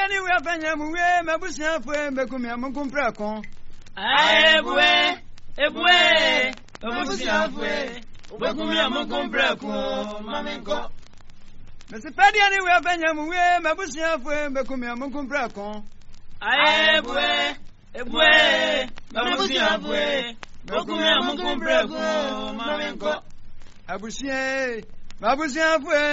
ni we afanya muwe mabusia fwe mbekumi amukumpra kon. Ebwe mabusia fwe mbekumi amukumpra kon mamenko. Mesi pedia ni we afanya muwe mabusia fwe mbekumi amukumpra kon. Ebwe mabusia fwe mbekumi amukumpra kon mamenko. Abusia mabusia fwe